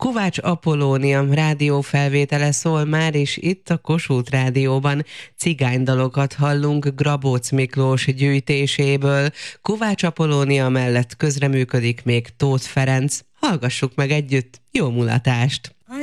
Kovács Apollónia rádiófelvétele szól már, és itt a Kossuth Rádióban cigánydalokat hallunk Grabóc Miklós gyűjtéséből. Kovács Apollónia mellett közreműködik még Tóth Ferenc. Hallgassuk meg együtt, jó mulatást!